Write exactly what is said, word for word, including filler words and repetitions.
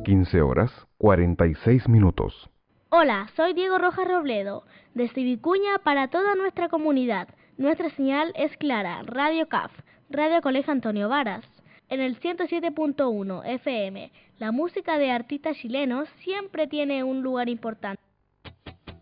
quince horas, cuarenta y seis minutos. Hola, soy Diego Rojas Robledo, desde Vicuña para toda nuestra comunidad. Nuestra señal es clara, Radio C A F, Radio Colegio Antonio Varas. En el ciento siete punto uno F M, la música de artistas chilenos siempre tiene un lugar importante.